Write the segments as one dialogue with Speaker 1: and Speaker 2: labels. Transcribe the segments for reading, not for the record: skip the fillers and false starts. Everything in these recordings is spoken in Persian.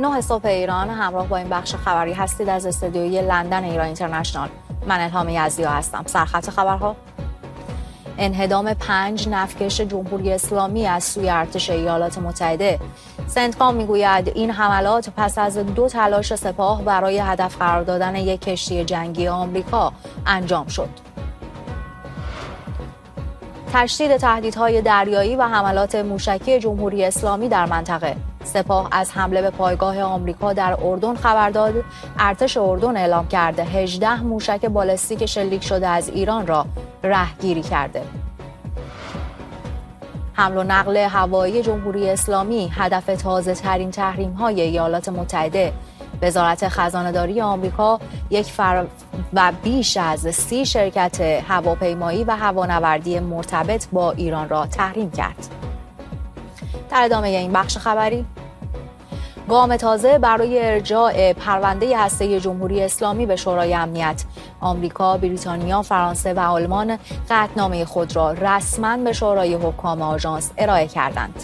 Speaker 1: 9 صبح ایران، همراه با این بخش خبری هستید از استودیوی لندن ایران اینترنشنال. من الهام یزدیا هستم. سرخط خبرها: انهدام 5 نفتکش جمهوری اسلامی از سوی ارتش ایالات متحده. سنتکام میگوید این حملات پس از 2 تلاش سپاه برای هدف قرار دادن یک کشتی جنگی آمریکا انجام شد. تشدید تهدیدهای دریایی و حملات موشکی جمهوری اسلامی در منطقه. سپاه از حمله به پایگاه آمریکا در اردن خبر داد. ارتش اردن اعلام کرده 18 موشک بالستیک شلیک شده از ایران را رهگیری کرده. حمل و نقل هوایی جمهوری اسلامی هدف تازه ترین تحریم های ایالات متحده. وزارت خزانه‌داری آمریکا و بیش از 30 شرکت هواپیمایی و هوانوردی مرتبط با ایران را تحریم کرد. در ادامه این بخش خبری، گام تازه برای ارجاع پرونده هسته جمهوری اسلامی به شورای امنیت. آمریکا، بریتانیا، فرانسه و آلمان قطعنامه خود را رسما به شورای حکام آژانس ارائه کردند.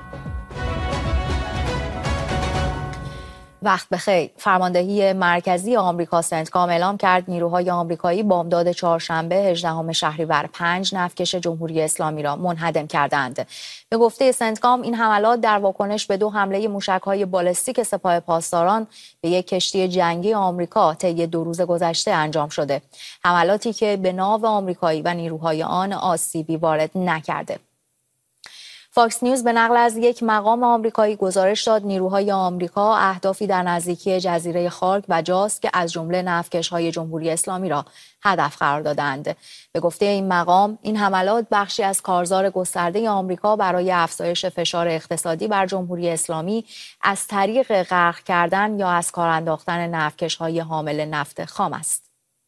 Speaker 1: وقت بخیر. فرماندهی مرکزی آمریکا سنتکام اعلام کرد نیروهای آمریکایی بامداد چهارشنبه 18 شهریور 5 نفتکش جمهوری اسلامی را منهدم کردند. به گفته سنتکام این حملات در واکنش به 2 حمله موشک‌های بالستیک سپاه پاسداران به یک کشتی جنگی آمریکا طی 2 روز گذشته انجام شده. حملاتی که به ناو آمریکایی و نیروهای آن آسیبی وارد نکرده. فاکس نیوز به نقل از یک مقام آمریکایی گزارش داد نیروهای آمریکا اهدافی در نزدیکی جزیره خارک و جاس که از جمله نفتکش‌های جمهوری اسلامی را هدف قرار دادند. به گفته این مقام این حملات بخشی از کارزار گسترده آمریکا برای افزایش فشار اقتصادی بر جمهوری اسلامی از طریق غرق کردن یا از کار انداختن نفتکش‌های حامل نفت خام است.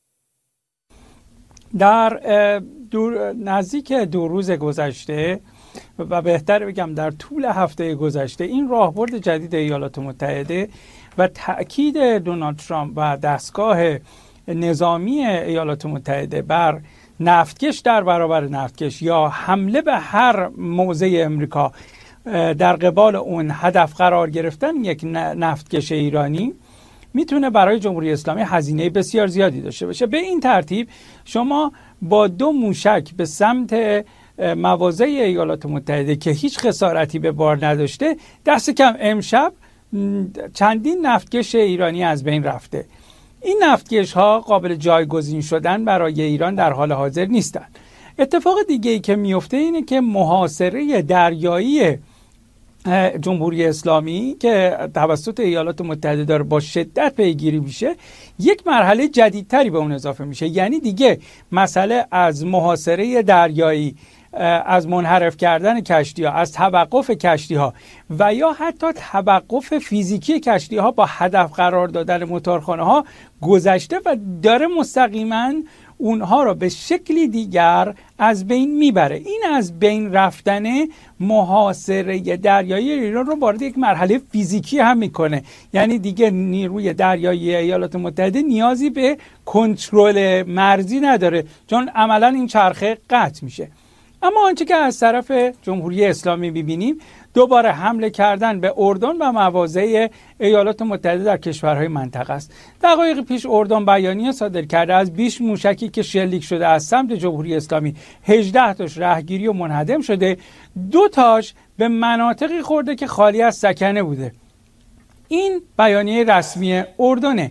Speaker 2: در نزدیک 2 روز گذشته و بهتر بگم در طول هفته گذشته این راهبرد جدید ایالات متحده و تأکید دونالد ترامپ و دستگاه نظامی ایالات متحده بر نفتکش در برابر نفتکش یا حمله به هر موضع امریکا در قبال اون هدف قرار گرفتن یک نفتکش ایرانی میتونه برای جمهوری اسلامی هزینه بسیار زیادی داشته باشه. به این ترتیب شما با 2 موشک به سمت مواضع ایالات متحده که هیچ خسارتی به بار نداشته، دست کم امشب چندین نفتکش ایرانی از بین رفته. این نفتکش ها قابل جایگزین شدن برای ایران در حال حاضر نیستند. اتفاق دیگه ای که میفته اینه که محاصره دریایی جمهوری اسلامی که توسط ایالات متحده داره با شدت پیگیری میشه، یک مرحله جدیدتری به اون اضافه میشه. یعنی دیگه مسئله از محاصره دریایی، از منحرف کردن کشتی ها، از توقف کشتی ها و یا حتی توقف فیزیکی کشتی ها با هدف قرار دادن موتورخانه ها گذشته و داره مستقیما اونها را به شکلی دیگر از بین میبره. این از بین رفتن محاصره دریایی ایران رو وارد یک مرحله فیزیکی هم میکنه. یعنی دیگه نیروی دریایی ایالات متحده نیازی به کنترل مرزی نداره، چون عملا این چرخه قطع میشه. اما آنچه که از طرف جمهوری اسلامی می‌بینیم دوباره حمله کردن به اردن و مواضع ایالات متحده در کشورهای منطقه است. دقایق پیش اردن بیانیه صادر کرده از 20 موشکی که شلیک شده از سمت جمهوری اسلامی 18 تاش رهگیری و منهدم شده، 2 تاش به مناطقی خورده که خالی از سکنه بوده. این بیانیه رسمی اردنه.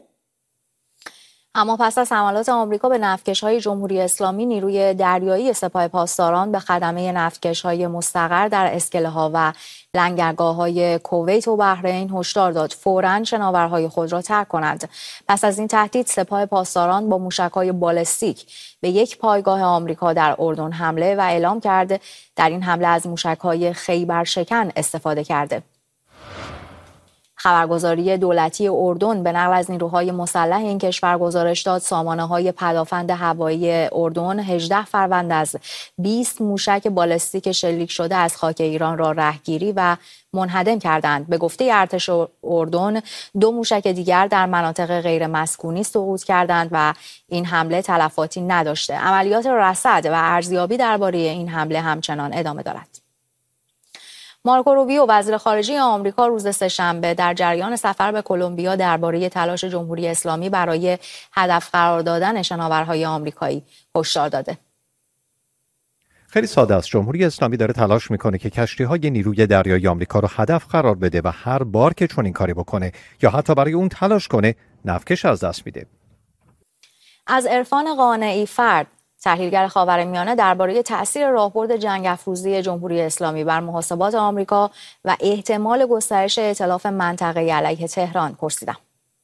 Speaker 1: اما پس از حملات آمریکا به نفتکش‌های جمهوری اسلامی، نیروی دریایی سپاه پاسداران به خدمه نفتکش‌های مستقر در اسکله‌ها و لنگرگاه‌های کویت و بحرین هشدار داد فوراً شناورهای خود را ترک کنند. پس از این تهدید، سپاه پاسداران با موشک‌های بالستیک به یک پایگاه آمریکا در اردن حمله و اعلام کرده در این حمله از موشک‌های خیبرشکن استفاده کرده. خبرگزاری دولتی اردن به نقل از نیروهای مسلح این کشور گزارش داد سامانه‌های پدافند هوایی اردن 18 فروند از 20 موشک بالستیک شلیک شده از خاک ایران را رهگیری و منهدم کردند. به گفته ارتش اردن 2 موشک دیگر در مناطق غیر مسکونی سقوط کردند و این حمله تلفاتی نداشته. عملیات رصد و ارزیابی درباره این حمله همچنان ادامه دارد. مارکو روبیو وزیر خارجه آمریکا روز سه‌شنبه در جریان سفر به کلمبیا درباره تلاش جمهوری اسلامی برای هدف قرار دادن شناورهای آمریکایی هشدار داده.
Speaker 3: خیلی ساده است. جمهوری اسلامی داره تلاش میکنه که کشتی‌های نیروی دریایی آمریکا رو هدف قرار بده و هر بار که چنین کاری بکنه یا حتی برای اون تلاش کنه، نفکش از دست میده.
Speaker 1: از عرفان قانعی فرد، تحلیلگر خاورمیانه، درباره تأثیر راهبرد جنگ افروزی جمهوری اسلامی بر محاسبات آمریکا و احتمال گسترش ائتلاف منطقه‌ای علیه تهران پرسیدم.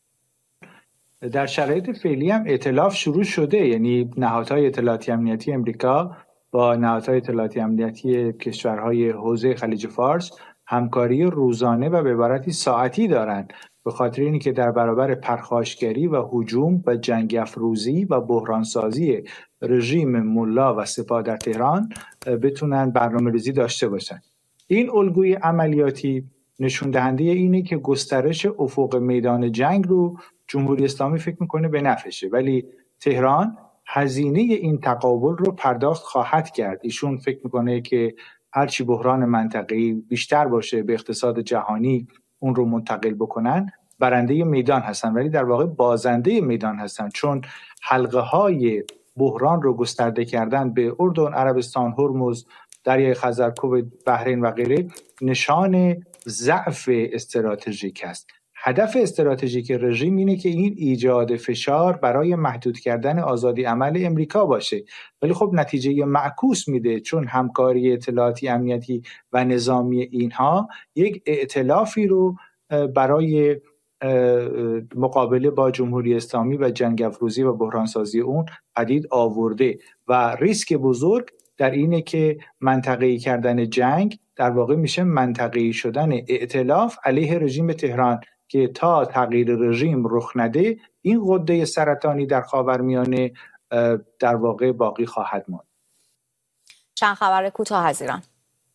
Speaker 4: در شرایط فعلی هم ائتلاف شروع شده، یعنی نهادهای اطلاعاتی امنیتی آمریکا با نهادهای اطلاعاتی امنیتی کشورهای حوزه خلیج فارس همکاری روزانه و به عبارتی ساعتی دارند، به خاطر اینی که در برابر پرخاشگری و هجوم و جنگ افروزی و بحرانسازی رژیم ملا و سپاه در تهران بتونن برنامه‌ریزی داشته باشن. این الگوی عملیاتی نشون دهنده اینه که گسترش افق میدان جنگ رو جمهوری اسلامی فکر میکنه به نفعشه، ولی تهران هزینه این تقابل رو پرداخت خواهد کرد. ایشون فکر میکنه که هرچی بحران منطقه‌ای بیشتر باشه به اقتصاد جهانی اون رو منتقل بکنن، برنده میدان هستن، ولی در واقع بازنده میدان هستن، چون حلقه های بحران رو گسترده کردن به اردن، عربستان، هرمز، دریای خزر، کویت، بحرین و غیره نشان ضعف استراتژیک است. هدف استراتژیک رژیم اینه که این ایجاد فشار برای محدود کردن آزادی عمل امریکا باشه، ولی خب نتیجه معکوس میده، چون همکاری اطلاعاتی امنیتی و نظامی اینها یک ائتلافی رو برای مقابله با جمهوری اسلامی و جنگ افروزی و بحرانسازی اون پدید آورده و ریسک بزرگ در اینه که منطقه‌ای کردن جنگ در واقع میشه منطقه‌ای شدن ائتلاف علیه رژیم تهران که تا تغییر رژیم رخ نده این غده سرطانی در خاورمیانه در واقع باقی خواهد ماند.
Speaker 1: چند خبر کوتاه از ایران.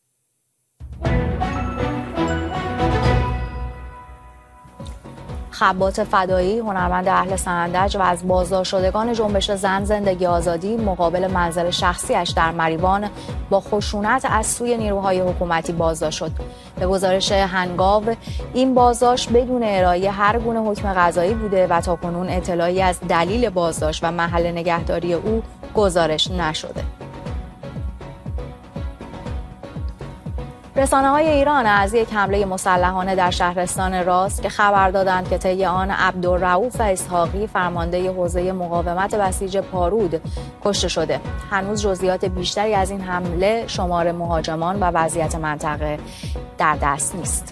Speaker 1: خبات فدایی، هنرمند اهل سنندج و از بازداشت شدگان جنبش زن زندگی آزادی، مقابل منزل شخصیش در مریوان با خشونت از سوی نیروهای حکومتی بازداشت شد. به گزارش هنگاو، این بازداشت بدون ارائه هر گونه حکم قضایی بوده و تاکنون اطلاعی از دلیل بازداشت و محل نگهداری او گزارش نشده. رسانه‌های ایران از یک حمله مسلحانه در شهرستان راست که خبر دادند که طی آن عبدالرؤوف اسحاقی، فرمانده حوزه مقاومت بسیج پارود، کشته شده. هنوز جزئیات بیشتری از این حمله، شمار مهاجمان و وضعیت منطقه در دست نیست.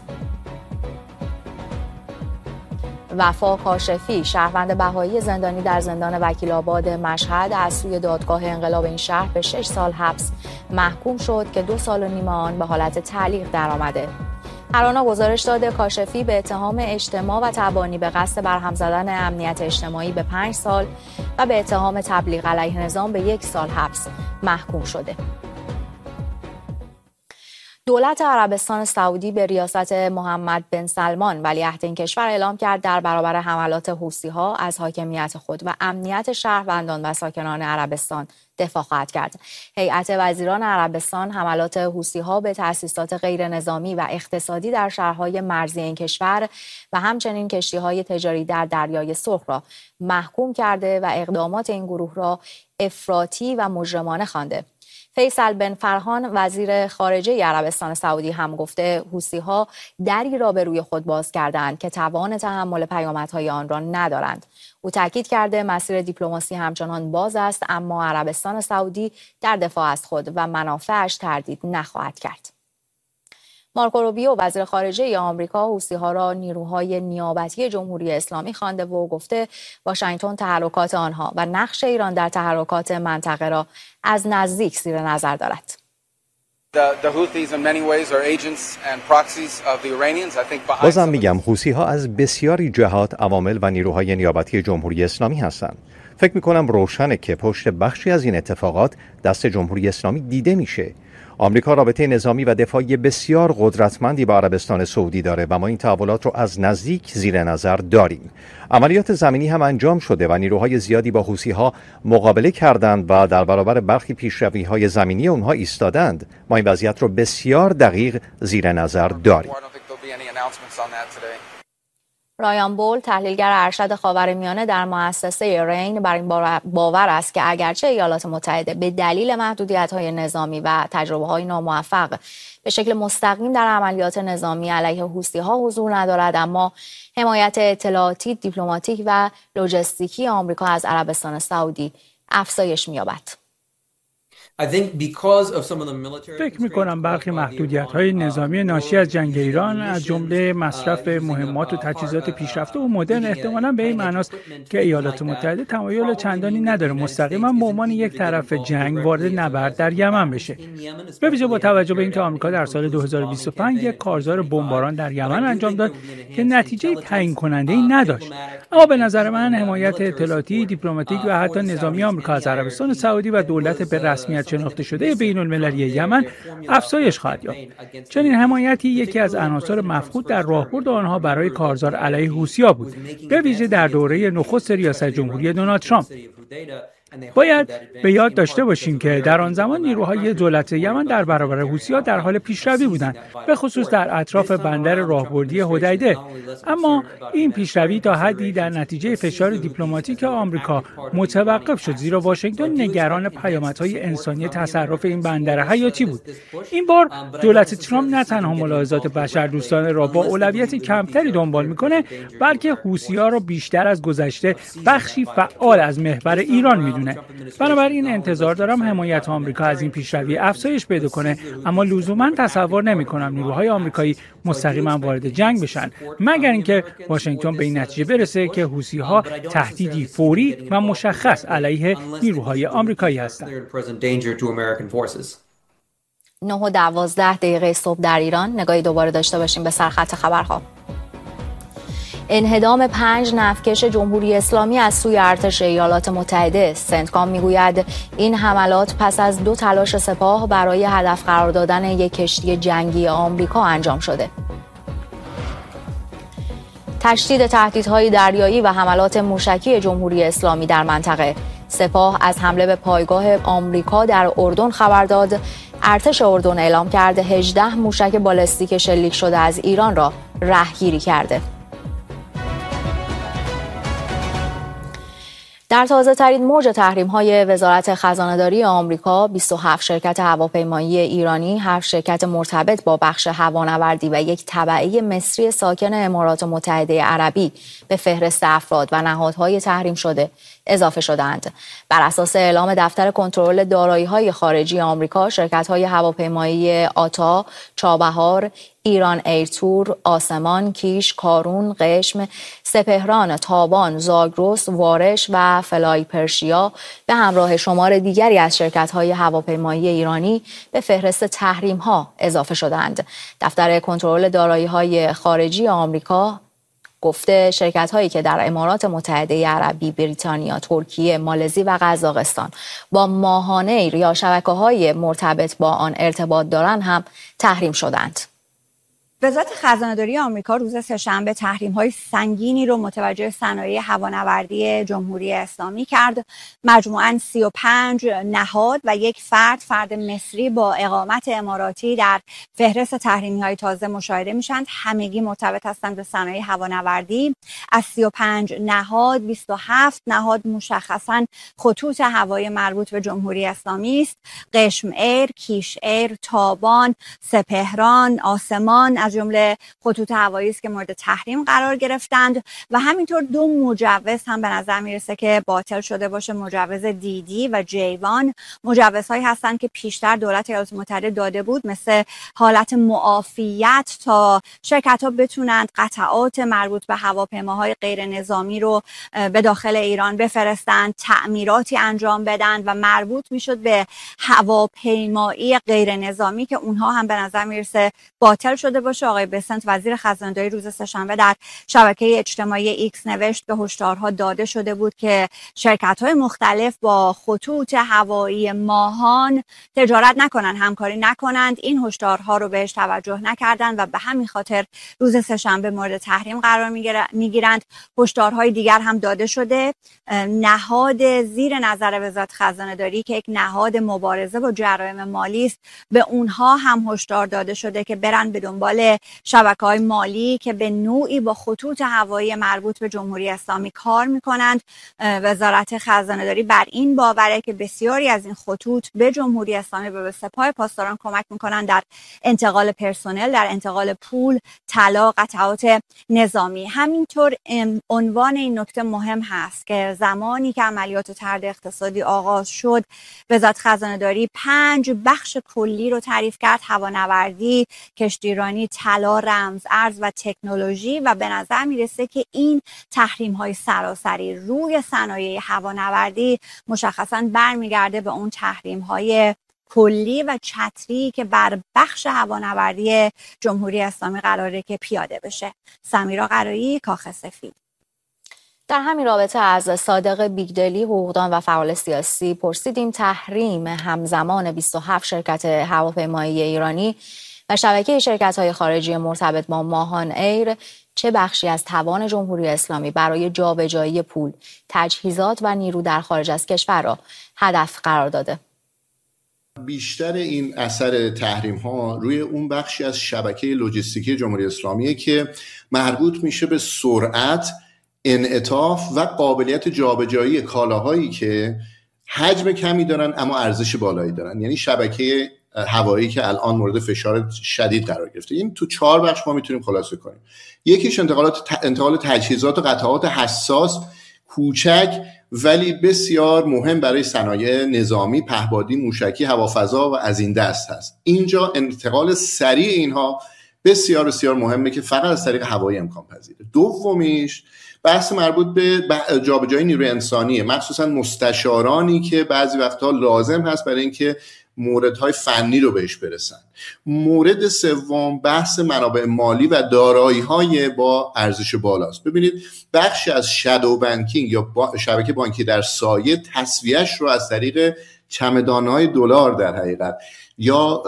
Speaker 1: وفا کاشفی، شهروند بهایی زندانی در زندان وکیل‌آباد مشهد، از سوی دادگاه انقلاب این شهر به 6 سال حبس محکوم شد که 2 سال و نیم آن به حالت تعلیق درآمده. هرانا گزارش داده کاشفی به اتهام اجتماع و تبانی به قصد برهم زدن امنیت اجتماعی به 5 سال و به اتهام تبلیغ علیه نظام به 1 سال حبس محکوم شده. دولت عربستان سعودی به ریاست محمد بن سلمان ولیعهد این کشور اعلام کرد در برابر حملات حوثی‌ها از حاکمیت خود و امنیت شهروندان و ساکنان عربستان دفاع خواهد کرد. هیئت وزیران عربستان حملات حوثی‌ها به تأسیسات غیر نظامی و اقتصادی در شهرهای مرزی این کشور و همچنین کشتی‌های تجاری در دریای سرخ را محکوم کرده و اقدامات این گروه را افراطی و مجرمانه خوانده. فیصل بن فرحان وزیر خارجه عربستان سعودی هم گفته حوثی‌ها دری را به روی خود باز کردند که توان تحمل پیامدهای آن را ندارند. او تاکید کرده مسیر دیپلماسی همچنان باز است، اما عربستان سعودی در دفاع از خود و منافعش تردید نخواهد کرد. مارکو روبیو وزیر خارجه آمریکا حوثی‌ها را نیروهای نیابتی جمهوری اسلامی خوانده و گفته واشنگتن تحرکات آنها و نقش ایران در تحرکات منطقه را از نزدیک زیر نظر دارد.
Speaker 3: بازم میگم حوثی‌ها از بسیاری جهات عوامل و نیروهای نیابتی جمهوری اسلامی هستند. فکر میکنم روشنه که پشت بخشی از این اتفاقات دست جمهوری اسلامی دیده میشه. آمریکا رابطه نظامی و دفاعی بسیار قدرتمندی با عربستان سعودی داره و ما این تحولات رو از نزدیک زیر نظر داریم. عملیات زمینی هم انجام شده و نیروهای زیادی با حوثی‌ها مقابله کردند و در برابر برخی پیشروی‌های زمینی اونها ایستادند. ما این وضعیت رو بسیار دقیق زیر نظر داریم.
Speaker 1: رایان بول، تحلیلگر ارشد خاورمیانه در مؤسسه رین، بر این باور است که اگرچه ایالات متحده به دلیل محدودیت‌های نظامی و تجربه‌های ناموفق به شکل مستقیم در عملیات نظامی علیه حوثی‌ها حضور ندارد، اما حمایت اطلاعاتی، دیپلماتیک و لوجستیکی آمریکا از عربستان سعودی افزایش می‌یابد.
Speaker 2: فکر می‌کنم برخی محدودیت‌های نظامی ناشی از جنگ ایران، از جمله مصرف مهمات و تجهیزات پیشرفته و مدرن، احتمالاً به این معناست که ایالات متحده تمایل چندانی نداره مستقیما به عنوان یک طرف جنگ وارد نبرد در یمن بشه. به ویژه با توجه به اینکه آمریکا در سال 2025 یک کارزار بمباران در یمن انجام داد که نتیجه تعیین کننده‌ای نداشت. اما به نظر من حمایت اطلاعاتی، دیپلماتیک و حتی نظامی آمریکا از عربستان سعودی و دولت به رسمیت شناخته شده بین‌المللی یمن افزایش خواهد یافت. چنین حمایتی یکی از عناصر مفقود در راهبرد آنها برای کارزار علیه حوثی‌ها بود، به ویژه در دوره نخست ریاست جمهوری دونالد ترامپ. باید به یاد داشته باشیم که در آن زمان نیروهای دولت یمن در برابر حوثی‌ها در حال پیشروی بودند، به خصوص در اطراف بندر راهبردی حدیده. اما این پیشروی تا حدی در نتیجه فشار دیپلماتیک آمریکا متوقف شد، زیرا واشنگتن نگران پیامدهای انسانی تصرف این بندر حیاتی بود. این بار دولت ترامپ نه تنها ملاحظات بشردوستانه را با اولویت کمتری دنبال می‌کنه، بلکه حوثی‌ها را بیشتر از گذشته بخشی فعال از محور ایران می‌دونه. بنابراین انتظار دارم حمایت آمریکا از این پیشروی افزایش پیدا کنه، اما لزوما تصور نمی‌کنم نیروهای آمریکایی مستقیما وارد جنگ بشن، مگر اینکه واشنگتن به این نتیجه برسه که حوثی‌ها تهدیدی فوری و مشخص علیه نیروهای آمریکایی هستند.
Speaker 1: 9:12 صبح در ایران. نگاهی دوباره داشته باشیم به سرخط خبرها. انهدام 5 نفتکش جمهوری اسلامی از سوی ارتش ایالات متحده. سنتکام میگوید این حملات پس از 2 تلاش سپاه برای هدف قرار دادن یک کشتی جنگی آمریکا انجام شده. تشدید تهدیدهای دریایی و حملات موشکی جمهوری اسلامی در منطقه. سپاه از حمله به پایگاه آمریکا در اردن خبر داد. ارتش اردن اعلام کرده 18 موشک بالستیک شلیک شده از ایران را رهگیری کرده. در تازه‌ترین موج تحریم‌های وزارت خزانه‌داری آمریکا، 27 شرکت هواپیمایی ایرانی، 7 شرکت مرتبط با بخش هوانوردی و یک تبعه مصری ساکن امارات متحده عربی به فهرست افراد و نهادهای تحریم شده اضافه شدند. بر اساس اعلام دفتر کنترل دارایی‌های خارجی آمریکا، شرکت‌های هواپیمایی آتا، چابهار، ایران ایرتور، آسمان، کیش، کارون، قشم، سپهران، تابان، زاگرس، وارش و فلای پرشیا به همراه شمار دیگری از شرکت‌های هواپیمایی ایرانی به فهرست تحریم‌ها اضافه شدند. دفتر کنترل دارایی‌های خارجی آمریکا گفته شرکت‌هایی که در امارات متحده عربی، بریتانیا، ترکیه، مالزی و قزاقستان با ماهانه یا شبکه‌های مرتبط با آن ارتباط دارند هم تحریم شدند.
Speaker 5: وزارت خزانه‌داری آمریکا روز سه‌شنبه تحریم‌های سنگینی رو متوجه صنایع هوانوردی جمهوری اسلامی کرد. مجموعاً 35 نهاد و یک فرد مصری با اقامت اماراتی در فهرست تحریمی‌های تازه مشاهده میشند. همگی مرتبط هستند به صنایع هوانوردی. از 35 نهاد 27 نهاد مشخصاً خطوط هوایی مربوط به جمهوری اسلامی است. قشم ایر، کیش ایر، تابان، سپهران، آسمان از جمله خطوط هوایی است که مورد تحریم قرار گرفتند و همینطور 2 مجوز هم به نظر میرسه که باطل شده باشه. مجوز دیدی و جیوان مجوزهایی هستند که پیشتر دولت ایالات متحده داده بود، مثل حالت معافیت تا شرکت‌ها بتونند قطعات مربوط به هواپیماهای غیر نظامی رو به داخل ایران بفرستند، تعمیراتی انجام بدن و مربوط میشد به هواپیمایی غیر نظامی که اونها هم به نظر میرسه باطل شده باشه. باشه. آقای بسنت وزیر خزانه‌داری روز سه‌شنبه در شبکه اجتماعی ایکس نوشت به هشدارها داده شده بود که شرکت‌های مختلف با خطوط هوایی ماهان تجارت نکنند، همکاری نکنند. این هشدارها رو بهش توجه نکردند و به همین خاطر روز سه‌شنبه مورد تحریم قرار میگیرند. هشدارهای دیگر هم داده شده. نهاد زیر نظر وزارت خزانه‌داری که یک نهاد مبارزه با جرایم مالی است، به اونها هم هشدار داده شده که برن به دنبال شبکه‌های مالی که به نوعی با خطوط هوایی مربوط به جمهوری اسلامی کار میکنند. وزارت خزانه‌داری بر این باوره که بسیاری از این خطوط به جمهوری اسلامی و به سپاه پاسداران کمک میکنند در انتقال پرسنل، در انتقال پول، طلا، قطعات نظامی. همینطور عنوان این نکته مهم هست که زمانی که عملیات طرد اقتصادی آغاز شد، وزارت خزانه‌داری 5 بخش کلی رو تعریف کرد: هوانوردی، کشتیرانی، طلا، رمز ارز و تکنولوژی. و به نظر میرسه که این تحریم‌های سراسری روی صنایع هوانوردی مشخصاً برمیگرده به اون تحریم‌های کلی و چتری که بر بخش هوانوردی جمهوری اسلامی قراره که پیاده بشه. سمیرا قرایی، کاخ سفید.
Speaker 1: در همین رابطه از صادق بیگدلی، حقوقدان و فعال سیاسی پرسیدیم تحریم همزمان 27 شرکت هواپیمایی ایرانی و شبکه شرکت‌های خارجی مرتبط با ماهان ایر چه بخشی از توان جمهوری اسلامی برای جابجایی پول، تجهیزات و نیرو در خارج از کشور را هدف قرار داده.
Speaker 6: بیشتر این اثر تحریم ها روی اون بخشی از شبکه لوجستیکی جمهوری اسلامی که مربوط میشه به سرعت، انعطاف و قابلیت جابجایی کالاهایی که حجم کمی دارن اما ارزش بالایی دارن. یعنی شبکه هوایی که الان مورد فشار شدید قرار گرفته. این تو 4 بخش ما میتونیم خلاصه کنیم. یکیش انتقال تجهیزات و قطعات حساس، کوچک ولی بسیار مهم برای صنایع نظامی، پهپادی، موشکی، هوافضا و از این دست هست. اینجا انتقال سریع اینها بسیار بسیار مهمه که فقط از طریق هوایی امکان پذیره. دومیش بحث مربوط به جابجایی نیروی انسانیه، مخصوصا مستشارانی که بعضی وقتها لازم هست برای اینکه موردهای فنی رو بهش برسن. مورد سوم بحث منابع مالی و دارایی‌های با ارزش بالاست. ببینید بخشی از شادو بانکینگ یا شبکه بانکی در سایه تسویه‌اش رو از طریق چمدان‌های دلار در حقیقت یا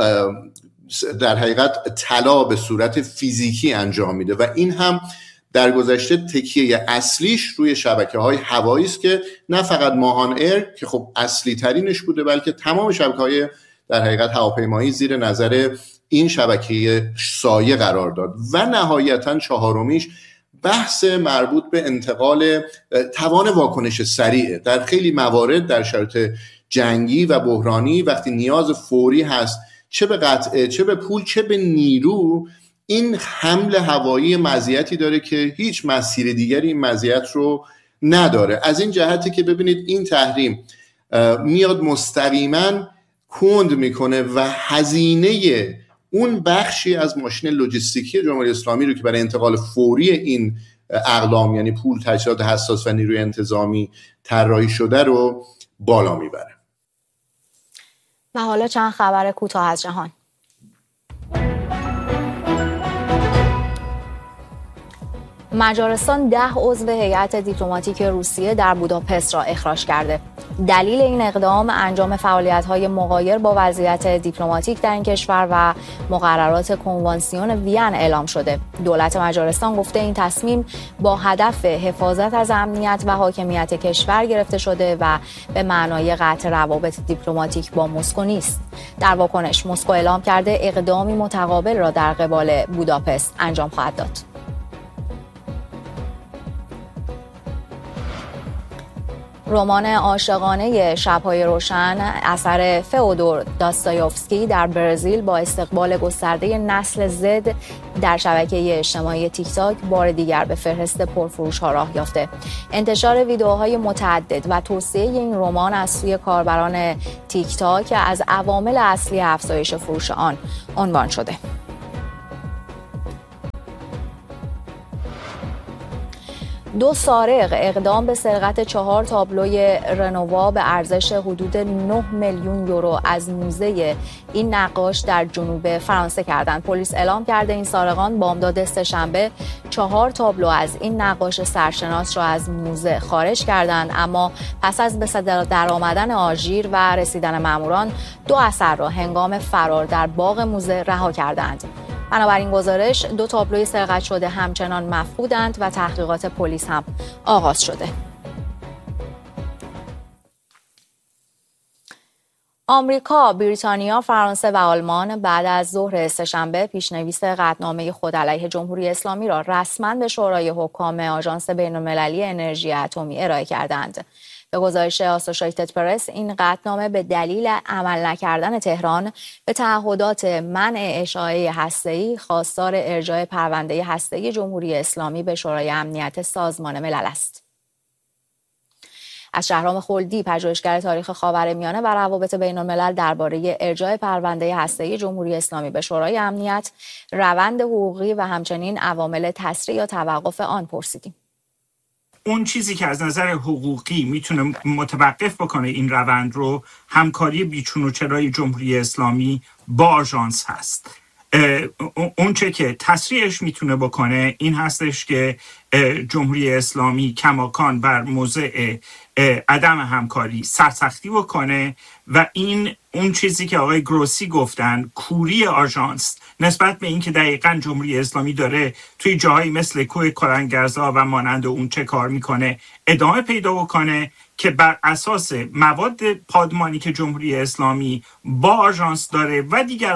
Speaker 6: در حقیقت طلا به صورت فیزیکی انجام میده و این هم در گذشته تکیه اصلیش روی شبکه‌های هوایی است که نه فقط ماهان ایر که خب اصلی ترینش بوده بلکه تمام شبکه‌های در حقیقت هواپیمایی زیر نظر این شبکه سایه قرار داد. و نهایتاً چهارمیش بحث مربوط به انتقال توان واکنش سریع. در خیلی موارد در شرایط جنگی و بحرانی وقتی نیاز فوری هست، چه به قطعه، چه به پول، چه به نیرو، این حمل هوایی مزیتی داره که هیچ مسیر دیگری این مزیت رو نداره. از این جهتی که ببینید این تحریم میاد مستقیما کند میکنه و هزینه اون بخشی از ماشین لوجستیکی جمهوری اسلامی رو که برای انتقال فوری این اقلام یعنی پول، تجهیزات حساس و نیروی انتظامی طراحی شده رو بالا میبره.
Speaker 1: و حالا چند خبر کوتاه از جهان. مجارستان 10 عضو هیئت دیپلماتیک روسیه در بوداپست را اخراج کرده. دلیل این اقدام انجام فعالیت‌های مغایر با وضعیت دیپلماتیک در این کشور و مقررات کنوانسیون وین اعلام شده. دولت مجارستان گفته این تصمیم با هدف حفاظت از امنیت و حاکمیت کشور گرفته شده و به معنای قطع روابط دیپلماتیک با مسکو نیست. در واکنش مسکو اعلام کرده اقدامی متقابل را در قبال بوداپست انجام خواهد داد. رمان عاشقانه شب‌های روشن اثر فئودور داستایوفسکی در برزیل با استقبال گسترده نسل زد در شبکه اجتماعی تیک تاک بار دیگر به فهرست پرفروش‌ها راه یافته. انتشار ویدیوهای متعدد و توسعه این رمان از سوی کاربران تیک تاک از عوامل اصلی افزایش فروش آن عنوان شده. 2 سارق اقدام به سرقت 4 تابلوی رنووا به ارزش حدود 9 میلیون یورو از موزه این نقاش در جنوب فرانسه کردند. پلیس اعلام کرده این سارقان بامداد سه‌شنبه 4 تابلو از این نقاش سرشناس را از موزه خارج کردند، اما پس از به صدا درآمدن آژیر و رسیدن ماموران 2 اثر را هنگام فرار در باغ موزه رها کردند. بنابراین گزارش 2 تابلوی سرقت شده همچنان مفقودند و تحقیقات پلیس هم آغاز شده. آمریکا، بریتانیا، فرانسه و آلمان بعد از ظهر سه‌شنبه پیشنویس قطعنامه خود علیه جمهوری اسلامی را رسما به شورای حکام آژانس بین‌المللی انرژی اتمی ارائه کردند. به گزارش آسوشیتد پرس، این قطعنامه به دلیل عمل نکردن تهران به تعهدات منع اشاعه هسته‌ای خواستار ارجاع پرونده هسته‌ای جمهوری اسلامی به شورای امنیت سازمان ملل است. از شهرام خلدی، پژوهشگر تاریخ خاورمیانه و روابط بین‌الملل، درباره ارجاع پرونده هسته‌ای جمهوری اسلامی به شورای امنیت، روند حقوقی و همچنین عوامل تسریع یا توقف آن پرسیدیم.
Speaker 7: اون چیزی که از نظر حقوقی میتونه متوقف بکنه این روند رو، همکاری بیچون و چرای جمهوری اسلامی با آژانس هست. اون چه که تسریعش میتونه بکنه این هستش که جمهوری اسلامی کماکان بر موضع عدم همکاری سرسختی بکنه و این اون چیزی که آقای گروسی گفتن، کوری آژانس نسبت به اینکه دقیقاً جمهوری اسلامی داره توی جاهایی مثل کوه کلنگرزا و مانند اون چه کار میکنه ادامه پیدا بکنه که بر اساس مواد پادمانی که جمهوری اسلامی با آژانس داره و دیگر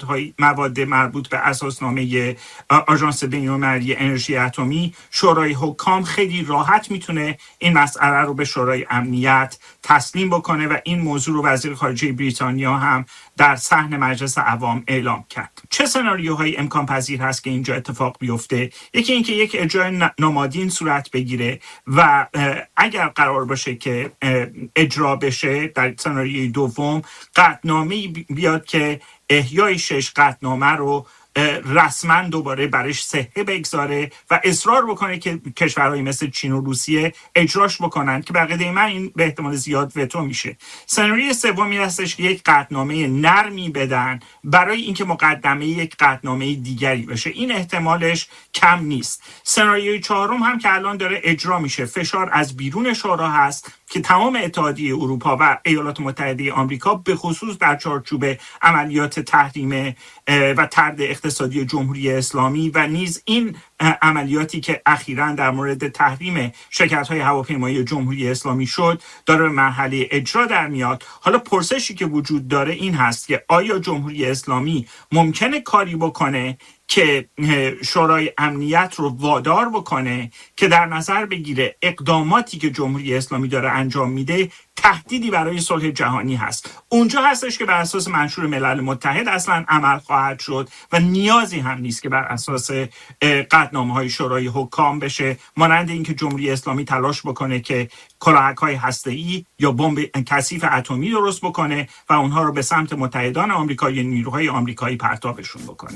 Speaker 7: مواد مربوط به اساسنامه آژانس بین‌المللی انرژی اتمی، شورای حکام خیلی راحت میتونه این مسئله رو به شورای امنیت تسلیم بکنه و این موضوع رو وزیر خارجه بریتانیا هم در صحن مجلس عوام اعلام کرد. چه سناریوهایی امکان پذیر هست که اینجا اتفاق بیفته؟ یکی اینکه یک اجرای نمادین صورت بگیره و اگر قرار باشه که اجرا بشه، در سناریوی دوم قطعنامه‌ای بیاد که احیای 6 قطعنامه رو رسما دوباره برش صحه بگذاره و اصرار بکنه که کشورهای مثل چین و روسیه اجراش بکنن که بقیده من این به احتمال زیاد وتو میشه. سناریوی سومی هستش که یک قطعنامه نرمی بدن برای اینکه مقدمه یک قطعنامه دیگری بشه. این احتمالش کم نیست. سناریوی چهارم هم که الان داره اجرا میشه، فشار از بیرون شورا هست که تمام اتحادیه اروپا و ایالات متحده آمریکا به خصوص در چارچوب عملیات تحریم و طرد اقتصادی جمهوری اسلامی و نیز این عملیاتی که اخیراً در مورد تحریم شرکت‌های هواپیمایی جمهوری اسلامی شد داره به مرحله اجرا در میاد. حالا پرسشی که وجود داره این هست که آیا جمهوری اسلامی ممکنه کاری بکنه که شورای امنیت رو وادار بکنه که در نظر بگیره اقداماتی که جمهوری اسلامی داره انجام میده تهدیدی برای صلح جهانی هست. اونجا هستش که بر اساس منشور ملل متحد اصلا عمل خواهد شد و نیازی هم نیست که بر اساس قطعنامه‌های شورای حکام بشه، مانند اینکه جمهوری اسلامی تلاش بکنه که کلاهک‌های هسته‌ای یا بمب کثیف اتمی درست بکنه و اونها رو به سمت متحدان آمریکا یا نیروهای آمریکایی پرتابشون بکنه.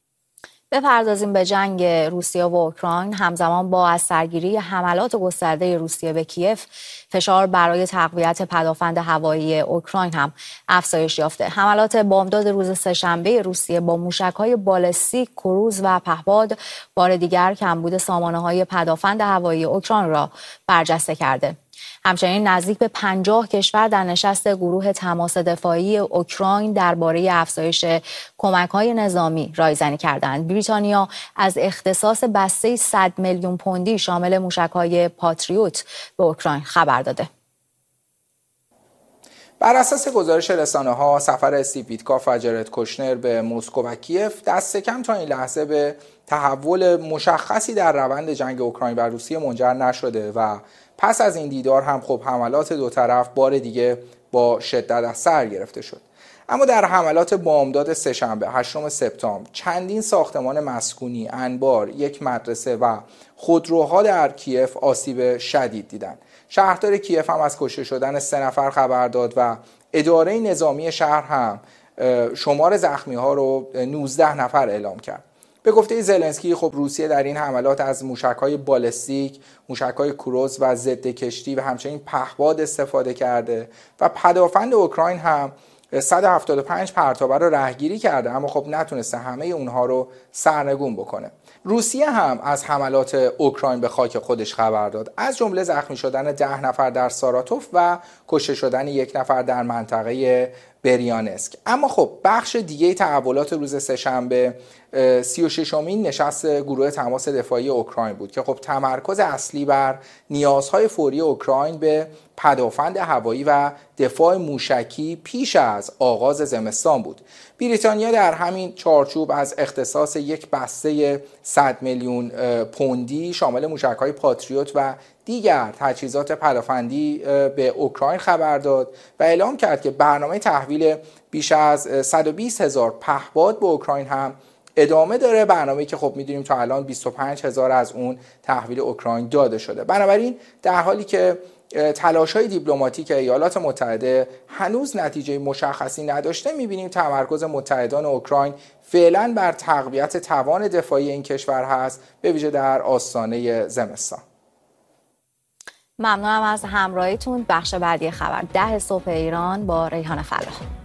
Speaker 1: بپردازیم به جنگ روسیه و اوکراین. همزمان با از سرگیری حملات گسترده روسیه به کیف، فشار برای تقویت پدافند هوایی اوکراین هم افزایش یافته. حملات بامداد روز سه‌شنبه روسیه با موشک‌های بالستیک، کروز و پهپاد بار دیگر کمبود سامانه‌های پدافند هوایی اوکراین را برجسته کرده. همچنین نزدیک به 50 کشور در نشست گروه تماس دفاعی اوکراین درباره افزایش کمک‌های نظامی رایزنی کردند. بریتانیا از اختصاص بسته 100 میلیون پوندی شامل موشک‌های پاتریوت به اوکراین خبر داده.
Speaker 8: بر اساس گزارش رسانه‌ها، سفر استیو ویتکاف و جرد کوشنر به مسکو و کیف دست کم تا این لحظه به تحول مشخصی در روند جنگ اوکراین و روسیه منجر نشده و پس از این دیدار هم خب حملات دو طرف بار دیگه با شدت از سر گرفته شد. اما در حملات بامداد سه‌شنبه 8 سپتامبر چندین ساختمان مسکونی، انبار، یک مدرسه و خودروها در کیف آسیب شدید دیدند. شهردار کیف هم از کشته شدن 3 نفر خبر داد و اداره نظامی شهر هم شمار زخمی ها رو 19 نفر اعلام کرد. به گفته زلنسکی خب روسیه در این حملات از موشک‌های بالستیک، موشک‌های کروز و ضد کشتی و همچنین پهپاد استفاده کرده و پدافند اوکراین هم 175 پرتابه رو رهگیری کرده، اما خب نتونسته همه اونها رو سرنگون بکنه. روسیه هم از حملات اوکراین به خاک خودش خبر داد، از جمله زخمی شدن 10 نفر در ساراتوف و کشته شدن 1 نفر در منطقه بریانسک. اما خب بخش دیگه تحولات روز سه‌شنبه 36مین نشست گروه تماس دفاعی اوکراین بود که خب تمرکز اصلی بر نیازهای فوری اوکراین به پدافند هوایی و دفاع موشکی پیش از آغاز زمستان بود. بریتانیا در همین چارچوب از اختصاص یک بسته 100 میلیون پوندی شامل موشک‌های پاتریوت و دیگر تجهیزات پدافندی به اوکراین خبر داد و اعلام کرد که برنامه تحویل بیش از 120,000 پهپاد به اوکراین هم ادامه داره، برنامه‌ای که خب می‌دونیم تا الان 25,000 از اون تحویل اوکراین داده شده. بنابراین در حالی که تلاش‌های دیپلماتیک ایالات متحده هنوز نتیجه مشخصی نداشته، می‌بینیم تمرکز متحدان اوکراین فعلا بر تقویت توان دفاعی این کشور هست، به ویژه در آستانه زمستان.
Speaker 1: ممنونم از همراهیتون. بخش بعدی خبر 10 صبح ایران با ریحان فلاح.